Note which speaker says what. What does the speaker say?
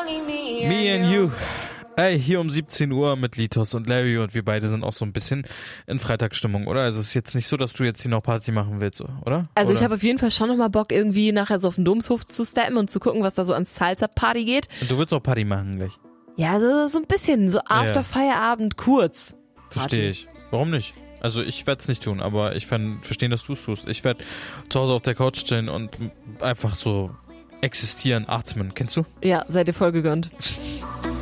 Speaker 1: Me and You. Ey, hier um 17 Uhr mit Litos und Larry und wir beide sind auch so ein bisschen in Freitagsstimmung, oder? Also es ist jetzt nicht so, dass du jetzt hier noch Party machen willst, oder?
Speaker 2: Also
Speaker 1: oder?
Speaker 2: Ich habe auf jeden Fall schon nochmal Bock, irgendwie nachher so auf den Domshof zu steppen und zu gucken, was da so ans Salsa-Party geht.
Speaker 1: Und du willst auch Party machen gleich?
Speaker 2: Ja, so ein bisschen, so after Feierabend kurz.
Speaker 1: Verstehe ich. Warum nicht? Also ich werde es nicht tun, aber ich kann verstehen, dass du es tust. Ich werde zu Hause auf der Couch chillen und einfach so existieren, atmen. Kennst du?
Speaker 2: Ja, seid ihr voll gegönnt.